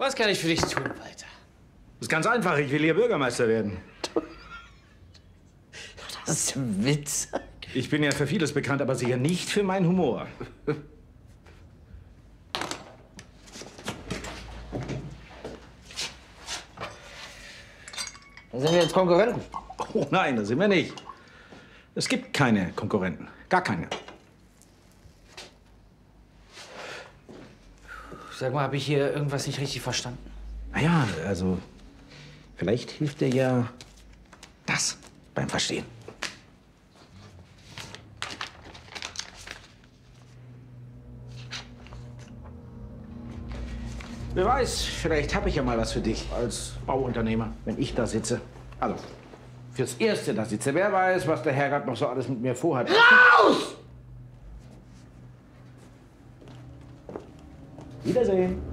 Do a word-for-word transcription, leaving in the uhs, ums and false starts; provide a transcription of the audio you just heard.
Was kann ich für dich tun, Walter? Das ist ganz einfach. Ich will hier Bürgermeister werden. Das ist ein Witz. Ich bin ja für vieles bekannt, aber sicher nicht für meinen Humor. Da sind wir jetzt Konkurrenten. Oh nein, das sind wir nicht. Es gibt keine Konkurrenten. Gar keine. Sag mal, habe ich hier irgendwas nicht richtig verstanden? Na ja, also, vielleicht hilft dir ja das beim Verstehen. Wer weiß, vielleicht habe ich ja mal was für dich als Bauunternehmer, wenn ich da sitze. Also, fürs Erste da sitze. Wer weiß, was der Herrgott noch so alles mit mir vorhat. Raus! Wiedersehen.